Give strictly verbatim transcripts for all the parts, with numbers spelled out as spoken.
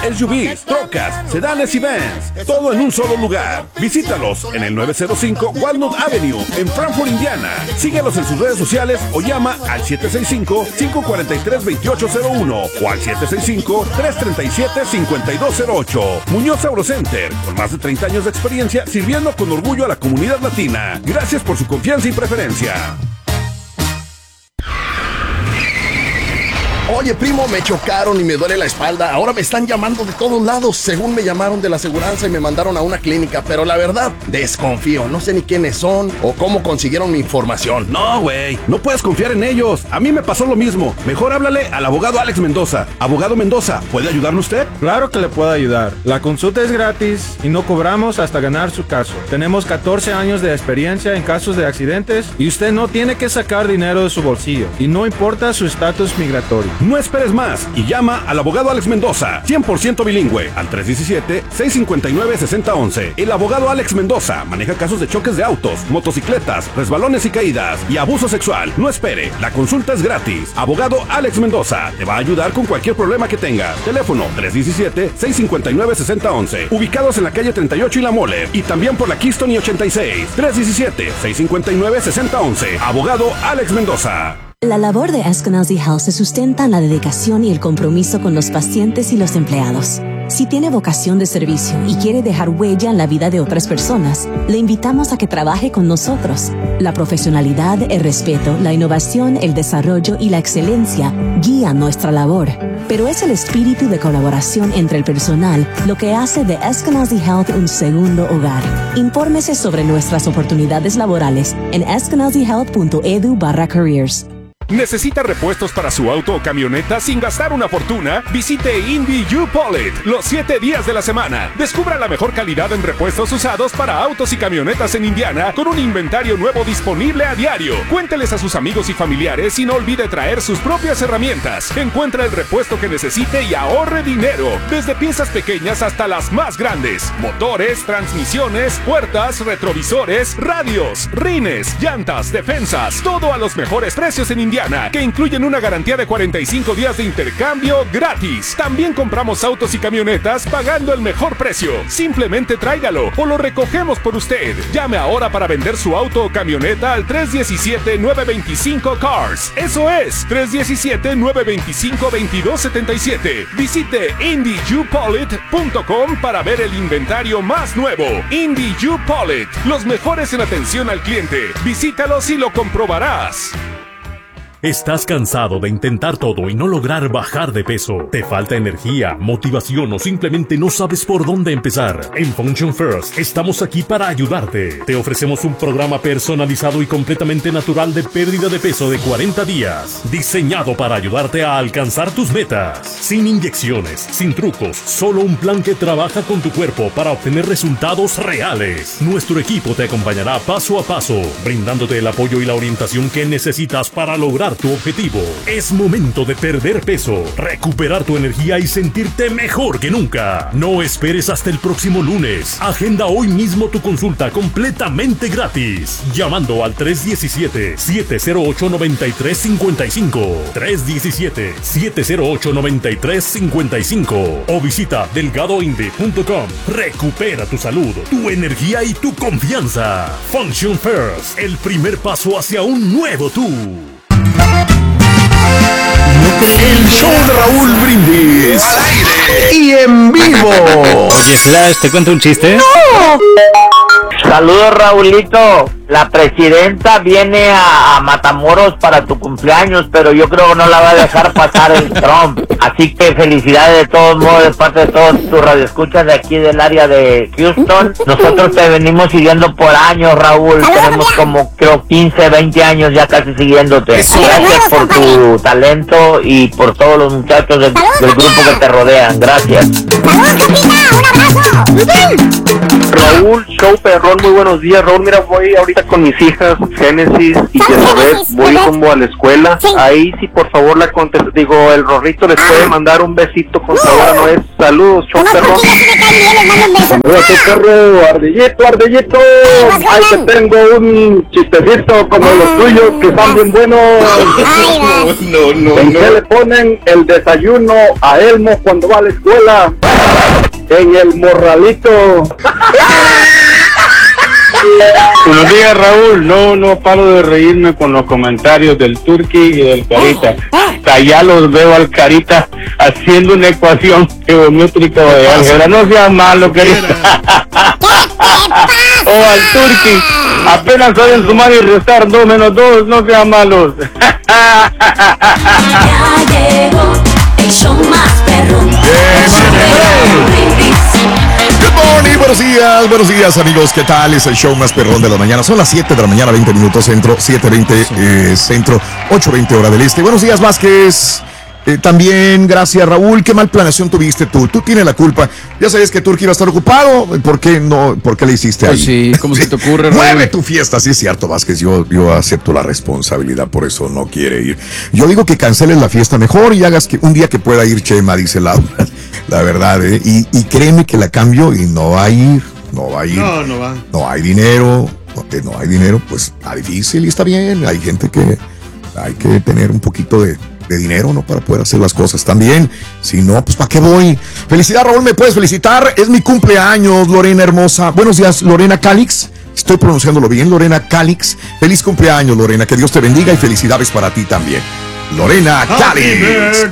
S U Vs, trocas, sedanes y vans. Todo en un solo lugar. Visítalos en el nueve cero cinco Walnut Avenue en Frankfort, Indiana. Síguelos en sus redes sociales o llama al siete seis cinco, cinco cuatro tres, dos ocho cero uno o al siete seis cinco, tres tres siete, cinco dos cero ocho. Muñoz Eurocenter, con más de treinta años de experiencia sirviendo con orgullo a la comunidad latina. Gracias por su confianza y preferencia. Oye, primo, me chocaron y me duele la espalda. Ahora me están llamando de todos lados. Según me llamaron de la aseguranza y me mandaron a una clínica. Pero la verdad, desconfío. No sé ni quiénes son o cómo consiguieron mi información. No, güey, no puedes confiar en ellos. A mí me pasó lo mismo. Mejor háblale al abogado Alex Mendoza. Abogado Mendoza, ¿puede ayudarme usted? Claro que le puedo ayudar. La consulta es gratis y no cobramos hasta ganar su caso. Tenemos catorce años de experiencia en casos de accidentes y usted no tiene que sacar dinero de su bolsillo. Y no importa su estatus migratorio. No esperes más y llama al abogado Alex Mendoza, cien por ciento bilingüe, al tres uno siete, seis cinco nueve, seis cero uno uno. El abogado Alex Mendoza maneja casos de choques de autos, motocicletas, resbalones y caídas y abuso sexual. No espere, la consulta es gratis. Abogado Alex Mendoza te va a ayudar con cualquier problema que tenga. Teléfono tres uno siete, seis cinco nueve, seis cero uno uno. Ubicados en la calle treinta y ocho y La Mole y también por la Keystone y ochenta y seis. tres uno siete, seis cinco nueve, seis cero uno uno. Abogado Alex Mendoza. La labor de Eskenazi Health se sustenta en la dedicación y el compromiso con los pacientes y los empleados. Si tiene vocación de servicio y quiere dejar huella en la vida de otras personas, le invitamos a que trabaje con nosotros. La profesionalidad, el respeto, la innovación, el desarrollo y la excelencia guían nuestra labor. Pero es el espíritu de colaboración entre el personal lo que hace de Eskenazi Health un segundo hogar. Infórmese sobre nuestras oportunidades laborales en eskenazi health punto edu barra careers. ¿Necesita repuestos para su auto o camioneta sin gastar una fortuna? Visite Indy U-Polit los siete días de la semana. Descubra la mejor calidad en repuestos usados para autos y camionetas en Indiana con un inventario nuevo disponible a diario. Cuénteles a sus amigos y familiares y no olvide traer sus propias herramientas. Encuentra el repuesto que necesite y ahorre dinero. Desde piezas pequeñas hasta las más grandes. Motores, transmisiones, puertas, retrovisores, radios, rines, llantas, defensas. Todo a los mejores precios en Indiana, que incluyen una garantía de cuarenta y cinco días de intercambio gratis. También compramos autos y camionetas pagando el mejor precio. Simplemente tráigalo o lo recogemos por usted. Llame ahora para vender su auto o camioneta al tres uno siete, nueve dos cinco, CARS. Eso es, tres uno siete, nueve dos cinco, dos dos siete siete. Visite indy u polit punto com para ver el inventario más nuevo. Indy U-Polit, los mejores en atención al cliente. Visítalos y lo comprobarás. ¿Estás cansado de intentar todo y no lograr bajar de peso? ¿Te falta energía, motivación o simplemente no sabes por dónde empezar? En Function First estamos aquí para ayudarte. Te ofrecemos un programa personalizado y completamente natural de pérdida de peso de cuarenta días, diseñado para ayudarte a alcanzar tus metas. Sin inyecciones, sin trucos, solo un plan que trabaja con tu cuerpo para obtener resultados reales. Nuestro equipo te acompañará paso a paso, brindándote el apoyo y la orientación que necesitas para lograr tu objetivo. Es momento de perder peso, recuperar tu energía y sentirte mejor que nunca. No esperes hasta el próximo lunes. Agenda hoy mismo tu consulta completamente gratis, llamando al tres uno siete, siete cero ocho, nueve tres cinco cinco, tres uno siete, siete cero ocho, nueve tres cinco cinco o visita delgado indy punto com. Recupera tu salud, tu energía y tu confianza. Function First, el primer paso hacia un nuevo tú. El show de Raúl Brindis al aire y en vivo. Oye, Flash, ¿te cuento un chiste? ¡No! Saludos, Raulito. La presidenta viene a, a Matamoros para tu cumpleaños, pero yo creo que no la va a dejar pasar el Trump. Así que felicidades de todos modos de parte de todos tus radioescuchas de aquí del área de Houston. Nosotros te venimos siguiendo por años, Raúl. Tenemos como, creo, quince, veinte años ya casi siguiéndote. Gracias por tu talento y por todos los muchachos del, del grupo que te rodean. Gracias. Raúl, show perrón, muy buenos días. Raúl, mira, voy ahorita ahorita con mis hijas, Génesis y Jezabel, voy rumbo a la escuela. Sí. Ahí sí, por favor, la contest digo, el Rorrito les puede mandar un besito con sabor a nuez. Saludos, show perro. Saludos, perro, ardillito, ardillito. Ahí te tengo un chistecito como los tuyos, que están bien buenos. No, no, ¿En no. qué le ponen el desayuno a Elmo cuando va a la escuela? En el morralito. Buenos días, Raúl. No, no paro de reírme con los comentarios del Turqui y del Carita. Hasta ya los veo al Carita haciendo una ecuación geométrica de álgebra. No sea malo, Carita. O al Turqui. Apenas saben sumar y restar dos menos dos. No sean malos. Ya llegó el show más perro. Good morning, buenos días, buenos días amigos, ¿qué tal? Es el show más perrón de la mañana. Son las siete de la mañana, veinte minutos centro, siete veinte eh, centro, ocho veinte hora del este. Buenos días, Vázquez. Eh, también, gracias, Raúl. ¿Qué mal planeación tuviste tú? Tú tienes la culpa. Ya sabes que Turki iba a estar ocupado. ¿Por qué no? ¿Por qué le hiciste ahí? Pues sí, ¿cómo se te ocurre, Raúl? Mueve tu fiesta, sí es cierto, Vázquez. Yo, yo acepto la responsabilidad, por eso no quiere ir. Yo digo que canceles la fiesta mejor y hagas que un día que pueda ir Chema, dice Laura. La verdad, ¿eh? Y, y créeme que la cambio y no va a ir. No va a ir. No, no va. No hay dinero. Porque no hay dinero, pues está difícil y está bien. Hay gente que hay que tener un poquito de. de dinero, ¿no? Para poder hacer las cosas también. Si no, pues ¿para qué voy? Felicidad, Raúl, ¿me puedes felicitar? Es mi cumpleaños, Lorena hermosa. Buenos días, Lorena Calix. Estoy pronunciándolo bien, Lorena Calix. Feliz cumpleaños, Lorena. Que Dios te bendiga y felicidades para ti también. Lorena Calix.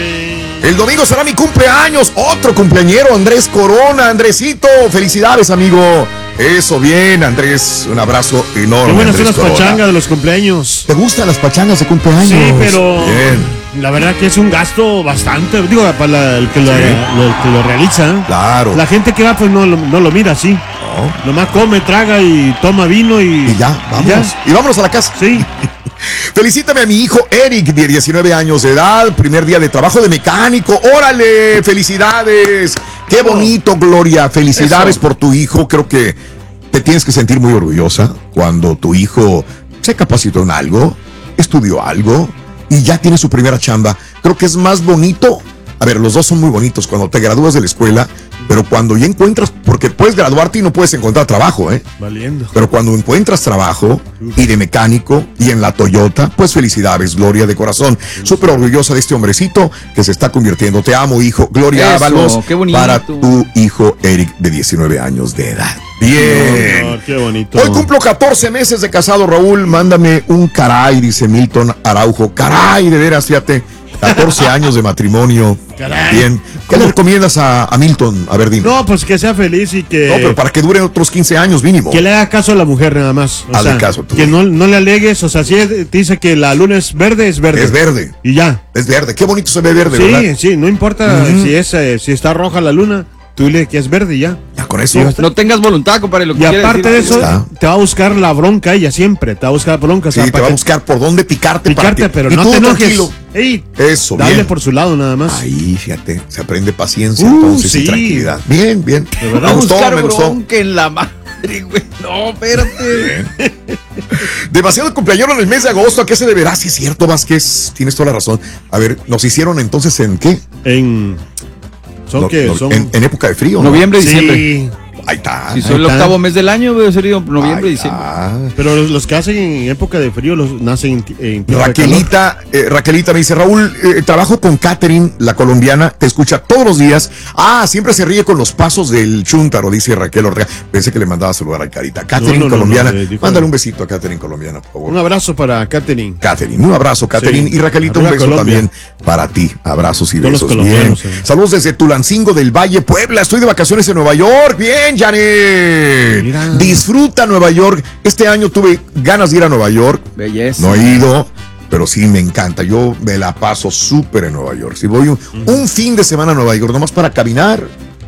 El domingo será mi cumpleaños. Otro cumpleañero, Andrés Corona. Andresito, felicidades, amigo. Eso, bien, Andrés. Un abrazo enorme. Qué buenas son las Corona. pachangas de los cumpleaños. ¿Te gustan las pachangas de cumpleaños? Sí, pero bien. La verdad que es un gasto bastante, digo, para la, el, que lo, Sí. lo, el que lo realiza. Claro. La gente que va, pues no, lo- no lo mira así. No. Nomás come, traga y toma vino y... Y ya, vámonos. Y, vámonos a la casa. Sí. Felicítame a mi hijo Eric, de diecinueve años de edad, primer día de trabajo de mecánico. ¡Órale! ¡Felicidades! ¡Qué bonito, Gloria! Felicidades Eso. por tu hijo. Creo que te tienes que sentir muy orgullosa cuando tu hijo se capacitó en algo, estudió algo y ya tiene su primera chamba. Creo que es más bonito. A ver, los dos son muy bonitos cuando te gradúas de la escuela, pero cuando ya encuentras, porque puedes graduarte y no puedes encontrar trabajo, ¿eh? Valiendo. Pero cuando encuentras trabajo y de mecánico y en la Toyota, pues felicidades, Gloria, de corazón. Súper orgullosa de este hombrecito que se está convirtiendo. Te amo, hijo. Gloria Eso, Ábalos, qué bonito. para tu hijo Eric, de diecinueve años de edad. Bien. No, no, qué bonito. Hoy cumplo catorce meses de casado, Raúl. Mándame un caray, dice Milton Araujo. Caray, de veras, fíjate. catorce años de matrimonio. Caray. Bien. ¿Qué le recomiendas a, a Milton? A ver, dime. No, pues que sea feliz y que... No, pero para que dure otros quince años mínimo. Que le haga caso a la mujer nada más. O Hazle sea, caso tú. que no, no le alegues, o sea, si te dice que la luna es verde, es verde. Es verde. Y ya. Es verde. Qué bonito se ve verde, Sí, ¿verdad? sí, no importa Ujú. si es eh, si está roja la luna, tú le que es verde y ya. Ya con eso. No tengas voluntad, compadre, lo que Y quiere aparte de decir. eso, Está. te va a buscar la bronca ella siempre, te va a buscar bronca. o Sí, sea, te para va a que- buscar por dónde picarte. picarte, para que- pero y no tú te enojes. tranquilo. Ey, Eso, dale bien. por su lado nada más. Ahí, fíjate, se aprende paciencia Uh, entonces sí. y tranquilidad. Bien, bien. De verdad. Me gustó, Buscar me gustó. bronca en la madre, güey. No, espérate. Bien. Demasiado cumpleaños en el mes de agosto. ¿A qué se deberá? Sí, es cierto, Vázquez. Tienes toda la razón. A ver, ¿nos hicieron entonces en qué? En son No, que no, son en, en época de frío, ¿no? Noviembre, Sí, diciembre. Ahí está. Si soy el está. octavo mes del año, güey, sería noviembre, Ahí diciembre. está. pero los, los que hacen en época de frío los nacen en, ti- en tiempo de calor. Raquelita, eh, Raquelita me dice, Raúl, eh, trabajo con Catherine, la colombiana, te escucha todos los días. Ah, siempre se ríe con los pasos del chúntaro, dice Raquel Ortega. Pensé que le mandaba a saludar a Carita. Catherine, no, no, colombiana. no, eh, dijo- Mándale un besito a Catherine, colombiana, por favor. Un abrazo para Katherine. Catherine, un abrazo, Catherine. Sí. Y Raquelita, un Arriba beso Colombia. también para ti. Abrazos y Todos los besos. Bien. colombianos, eh. Saludos desde Tulancingo del Valle, Puebla. Estoy de vacaciones en Nueva York. Bien, Janet. Mira. Disfruta Nueva York. Este año tuve ganas de ir a Nueva York. Belleza. No he ido, pero sí me encanta. Yo me la paso súper en Nueva York. Si voy un, un fin de semana a Nueva York, nomás para caminar,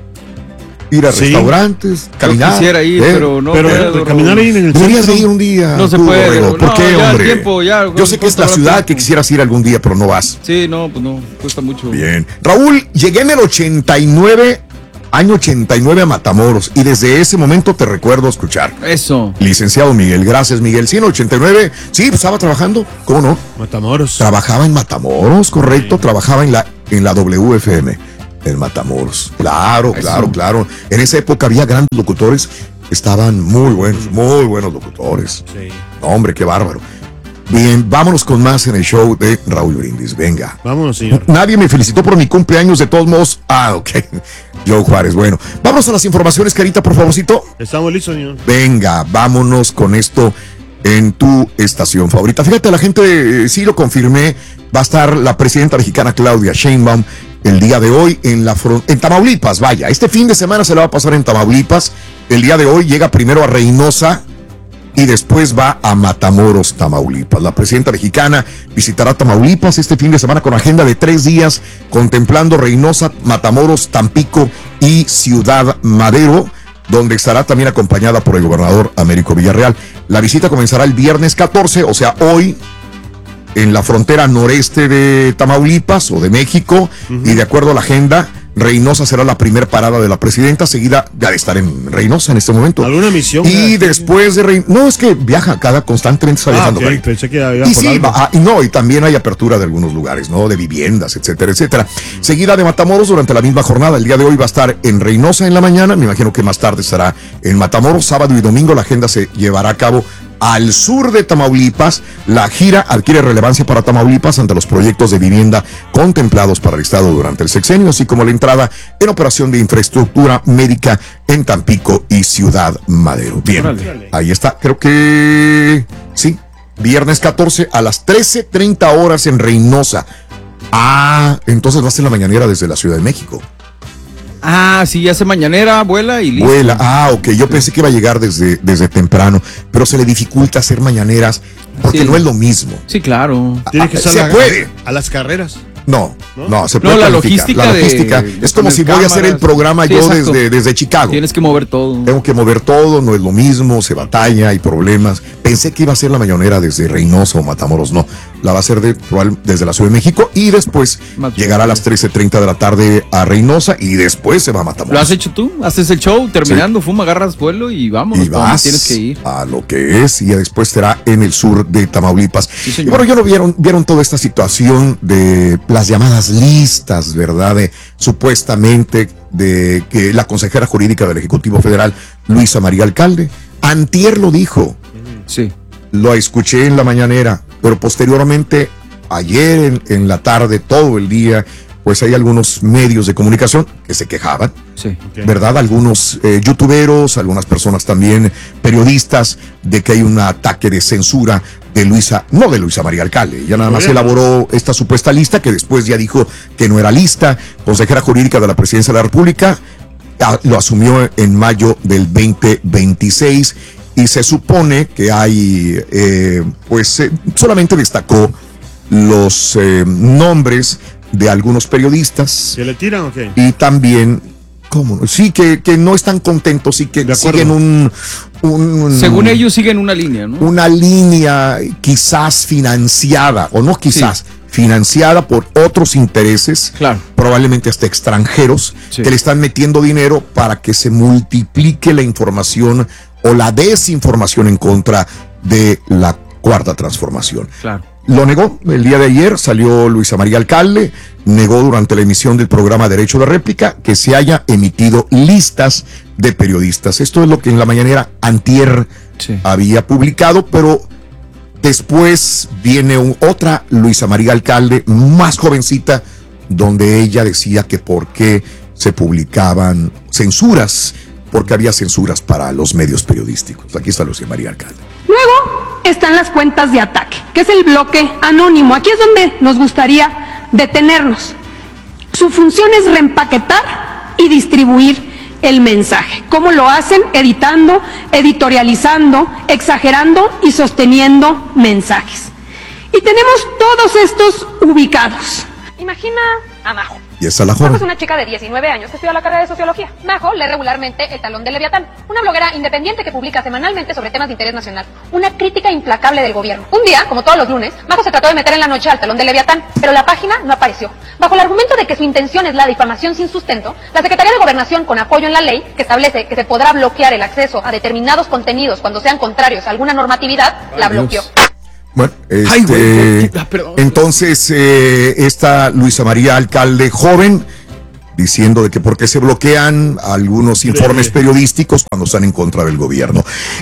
ir a Sí. restaurantes, Yo caminar. quisiera ir, ¿eh? pero no Pero puedo, eh, caminar ahí en el Deberías de centro. ir un día. No se tú, puede, Borrego. ¿Por no, qué, ya el hombre? tiempo, ya, Yo sé que es la ¿cuánto ciudad habrá que tiempo? quisieras ir algún día, pero no vas. Sí, no, pues no, cuesta mucho. Bien. Raúl, llegué en el ochenta y nueve Año ochenta y nueve a Matamoros. Y desde ese momento te recuerdo escuchar. Eso. Licenciado Miguel, gracias Miguel. Sí, en ochenta y nueve, sí, pues estaba trabajando. ¿Cómo no? Matamoros. Trabajaba en Matamoros, correcto. Sí. Trabajaba en la, en la W F M, en Matamoros. Claro, Eso. claro, claro. En esa época había grandes locutores. Estaban muy buenos, muy buenos locutores. Sí. Hombre, qué bárbaro. Bien, vámonos con más en el show de Raúl Brindis. Venga. Vámonos, señor. Nadie me felicitó por mi cumpleaños, de todos modos. Ah, ok. Joe Juárez, bueno. Vámonos a las informaciones, Carita, por favorcito. Estamos listos, señor. Venga, vámonos con esto en tu estación favorita. Fíjate, la gente, eh, sí lo confirmé, va a estar la presidenta mexicana Claudia Sheinbaum el día de hoy en la front- en Tamaulipas, vaya. Este fin de semana se la va a pasar en Tamaulipas. El día de hoy llega primero a Reynosa y después va a Matamoros, Tamaulipas. La presidenta mexicana visitará Tamaulipas este fin de semana con agenda de tres días, contemplando Reynosa, Matamoros, Tampico y Ciudad Madero, donde estará también acompañada por el gobernador Américo Villarreal. La visita comenzará el viernes catorce, o sea, hoy, en la frontera noreste de Tamaulipas o de México, uh-huh. y de acuerdo a la agenda, Reynosa será la primera parada de la presidenta, seguida ya de estar en Reynosa en este momento. ¿Alguna misión? Y después de Reynosa, no, es que viaja cada, constantemente está viajando. Ah, okay. Pensé que había y por sí, algo. va, y no, y también hay apertura de algunos lugares, ¿no? De viviendas, etcétera, etcétera. Mm. Seguida de Matamoros durante la misma jornada. El día de hoy va a estar en Reynosa en la mañana, me imagino que más tarde estará en Matamoros. Sábado y domingo la agenda se llevará a cabo al sur de Tamaulipas. La gira adquiere relevancia para Tamaulipas ante los proyectos de vivienda contemplados para el estado durante el sexenio, así como la entrada en operación de infraestructura médica en Tampico y Ciudad Madero. Bien, Órale. Ahí está, creo que sí, viernes catorce a las trece treinta horas en Reynosa. Ah, entonces va a ser la mañanera desde la Ciudad de México. Ah, sí, hace mañanera, vuela y listo. Vuela, ah, ok, yo pensé que iba a llegar desde, desde temprano, pero se le dificulta hacer mañaneras porque sí. no es lo mismo. Sí, claro. Tiene que se a, puede. A las carreras. No, no, no, se puede no, la calificar. logística, la logística de, es como si voy cámaras. a hacer el programa sí, yo desde, desde Chicago. Tienes que mover todo. Tengo que mover todo, no es lo mismo, se batalla, hay problemas. Pensé que iba a ser la mañanera desde Reynosa o Matamoros, no. La va a hacer de, desde la Ciudad de México y después Más llegará a las trece treinta de la tarde a Reynosa y después se va a Matamoros. ¿Lo has hecho tú? Haces el show, terminando, sí. fuma, agarras vuelo y vamos. Y vas tienes que ir. A lo que es y después será en el sur de Tamaulipas. Sí, y bueno, ya no vieron, vieron toda esta situación de las llamadas listas, ¿verdad? De, supuestamente de que la consejera jurídica del Ejecutivo Federal, Luisa María Alcalde, antier lo dijo. Sí. Lo escuché en la mañanera, pero posteriormente, ayer en, en la tarde, todo el día, pues hay algunos medios de comunicación que se quejaban, sí, okay. ¿verdad? Algunos eh, youtuberos, algunas personas también, periodistas, de que hay un ataque de censura de Luisa, no de Luisa María Alcalde, ya nada más Bien. elaboró esta supuesta lista, que después ya dijo que no era lista, consejera jurídica de la Presidencia de la República, a, lo asumió en mayo del veinte veintiséis, y se supone que hay, eh, pues eh, solamente destacó los eh, nombres de algunos periodistas. ¿Se le tiran o qué? Y también, ¿cómo? Sí, que, que no están contentos y que siguen un, un... Según ellos siguen una línea, ¿no? Una línea quizás financiada, o no quizás, sí. financiada por otros intereses, claro. probablemente hasta extranjeros, sí. que le están metiendo dinero para que se multiplique la información o la desinformación en contra de la Cuarta Transformación. Claro. Lo negó el día de ayer, salió Luisa María Alcalde, negó durante la emisión del programa Derecho de Réplica que se haya emitido listas de periodistas. Esto es lo que en la mañanera antier sí. había publicado, pero después viene un, otra Luisa María Alcalde, más jovencita, donde ella decía que por qué se publicaban censuras, porque había censuras para los medios periodísticos. Aquí está Luisa María Alcalde. Luego están las cuentas de ataque, que es el bloque anónimo. Aquí es donde nos gustaría detenernos. Su función es reempaquetar y distribuir el mensaje. ¿Cómo lo hacen? Editando, editorializando, exagerando y sosteniendo mensajes. Y tenemos todos estos ubicados. Imagina abajo Y esa es la Majo joven. es una chica de diecinueve años que estudia la carrera de Sociología. Majo lee regularmente El Talón de Leviatán, una bloguera independiente que publica semanalmente sobre temas de interés nacional. Una crítica implacable del gobierno. Un día, como todos los lunes, Majo se trató de meter en la noche al Talón de Leviatán, pero la página no apareció. Bajo el argumento de que su intención es la difamación sin sustento, la Secretaría de Gobernación, con apoyo en la ley, que establece que se podrá bloquear el acceso a determinados contenidos cuando sean contrarios a alguna normatividad, Ay, la bloqueó. Dios. Bueno, este, Ay, güey, ah, entonces eh, esta Luisa María Alcalde joven diciendo de que por qué se bloquean algunos informes periodísticos cuando están en contra del gobierno.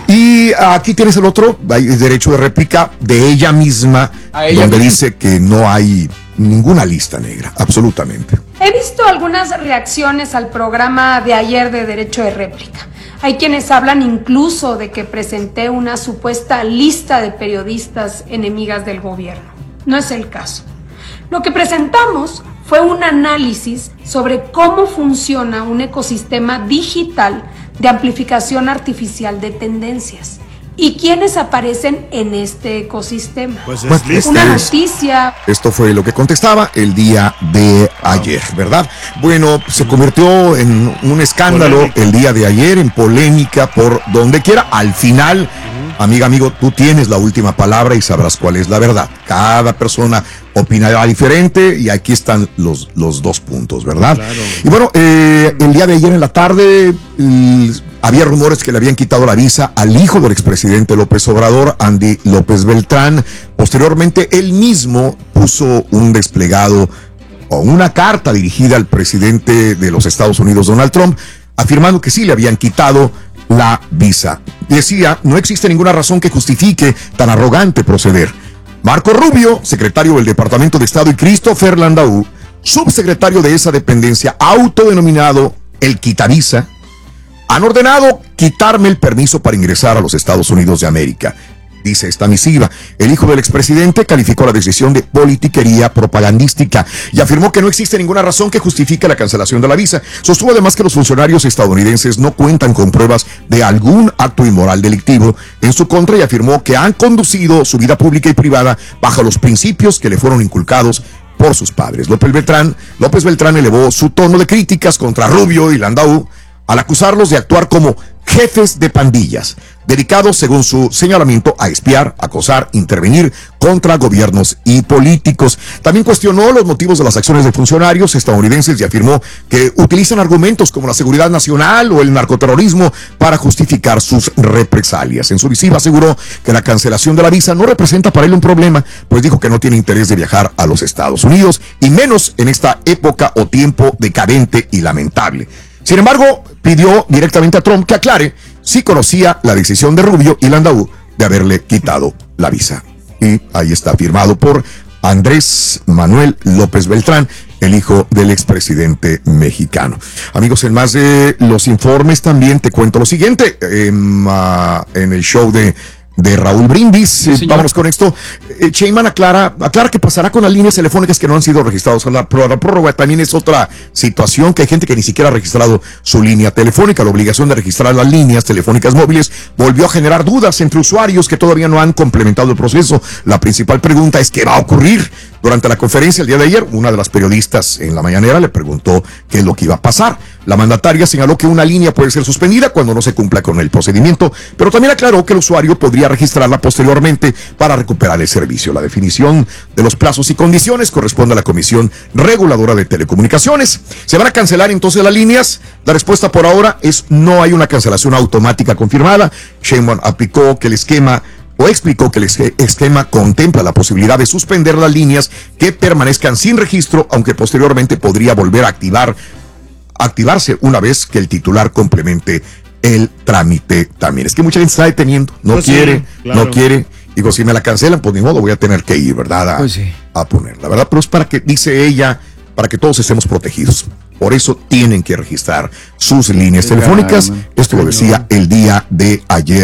Y aquí tienes el otro, hay derecho de réplica de ella misma, ella donde misma. Dice que no hay ninguna lista negra, absolutamente. He visto algunas reacciones al programa de ayer de derecho de réplica. Hay quienes hablan incluso de que presenté una supuesta lista de periodistas enemigas del gobierno. No es el caso. Lo que presentamos fue un análisis sobre cómo funciona un ecosistema digital de amplificación artificial de tendencias y quiénes aparecen en este ecosistema. Pues es bueno, una noticia. Esto fue lo que contestaba el día de ayer, ¿verdad? Bueno, se convirtió en un escándalo polémica. El día de ayer, en polémica por donde quiera. Al final, uh-huh. amiga, amigo, tú tienes la última palabra y sabrás cuál es la verdad. Cada persona opinará diferente y aquí están los, los dos puntos, ¿verdad? Claro. Y bueno, eh, el día de ayer en la tarde el, había rumores que le habían quitado la visa al hijo del expresidente López Obrador, Andy López Beltrán. Posteriormente, él mismo puso un desplegado o una carta dirigida al presidente de los Estados Unidos, Donald Trump, afirmando que sí le habían quitado la visa. Decía, no existe ninguna razón que justifique tan arrogante proceder. Marco Rubio, secretario del Departamento de Estado, y Christopher Landau, subsecretario de esa dependencia, autodenominado el quitavisa, han ordenado quitarme el permiso para ingresar a los Estados Unidos de América. Dice esta misiva. El hijo del expresidente calificó la decisión de politiquería propagandística y afirmó que no existe ninguna razón que justifique la cancelación de la visa. Sostuvo además que los funcionarios estadounidenses no cuentan con pruebas de algún acto inmoral delictivo en su contra y afirmó que han conducido su vida pública y privada bajo los principios que le fueron inculcados por sus padres. López Beltrán, López Beltrán elevó su tono de críticas contra Rubio y Landau al acusarlos de actuar como jefes de pandillas, dedicados, según su señalamiento, a espiar, acosar, intervenir contra gobiernos y políticos. También cuestionó los motivos de las acciones de funcionarios estadounidenses y afirmó que utilizan argumentos como la seguridad nacional o el narcoterrorismo para justificar sus represalias. En su misiva aseguró que la cancelación de la visa no representa para él un problema, pues dijo que no tiene interés de viajar a los Estados Unidos, y menos en esta época o tiempo decadente y lamentable. Sin embargo, pidió directamente a Trump que aclare si conocía la decisión de Rubio y Landau de haberle quitado la visa. Y ahí está firmado por Andrés Manuel López Beltrán, el hijo del expresidente mexicano. Amigos, en más de los informes también te cuento lo siguiente. Eh, uh, en el show de... de Raúl Brindis, sí, vámonos con esto. eh, Sheinbaum aclara, aclara que pasará con las líneas telefónicas que no han sido registradas a la prórroga. También es otra situación, que hay gente que ni siquiera ha registrado su línea telefónica. La obligación de registrar las líneas telefónicas móviles volvió a generar dudas entre usuarios que todavía no han complementado el proceso. La principal pregunta es ¿qué va a ocurrir? Durante la conferencia el día de ayer, una de las periodistas en la mañanera le preguntó qué es lo que iba a pasar. La mandataria señaló que una línea puede ser suspendida cuando no se cumpla con el procedimiento, pero también aclaró que el usuario podría registrarla posteriormente para recuperar el servicio. La definición de los plazos y condiciones corresponde a la Comisión Reguladora de Telecomunicaciones. ¿Se van a cancelar entonces las líneas? La respuesta por ahora es no hay una cancelación automática confirmada. Sheinbaum aplicó que el esquema o explicó que el esquema contempla la posibilidad de suspender las líneas que permanezcan sin registro, aunque posteriormente podría volver a activar, activarse una vez que el titular complemente el trámite también. Es que mucha gente está deteniendo, no pues quiere, sí, claro. no quiere. Digo, si me la cancelan, pues ni modo, voy a tener que ir, ¿verdad? A, pues sí. a ponerla, ¿verdad? Pero es para que, dice ella, para que todos estemos protegidos. Por eso tienen que registrar sus líneas telefónicas. Esto lo decía el día de ayer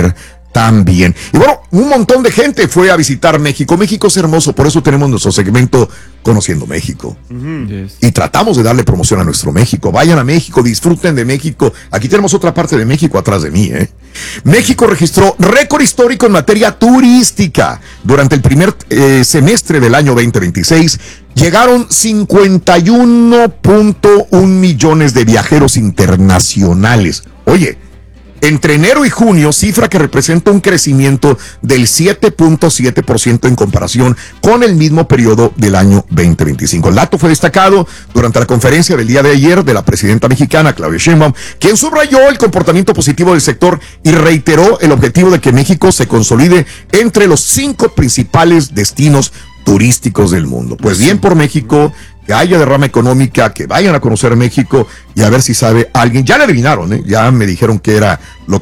también. Y bueno, un montón de gente fue a visitar México. México es hermoso, por eso tenemos nuestro segmento Conociendo México. Uh-huh. Yes. Y tratamos de darle promoción a nuestro México. Vayan a México, disfruten de México. Aquí tenemos otra parte de México atrás de mí, ¿eh? México registró récord histórico en materia turística. Durante el primer eh, semestre del año veinte veintiséis, llegaron cincuenta y uno punto uno millones de viajeros internacionales. Oye, entre enero y junio, cifra que representa un crecimiento del siete punto siete por ciento en comparación con el mismo periodo del año veinte veinticinco. El dato fue destacado durante la conferencia del día de ayer de la presidenta mexicana, Claudia Sheinbaum, quien subrayó el comportamiento positivo del sector y reiteró el objetivo de que México se consolide entre los cinco principales destinos turísticos del mundo. Pues bien por México, que haya derrama económica, que vayan a conocer México y a ver si sabe alguien. Ya le adivinaron, ¿eh? Ya me dijeron que era lo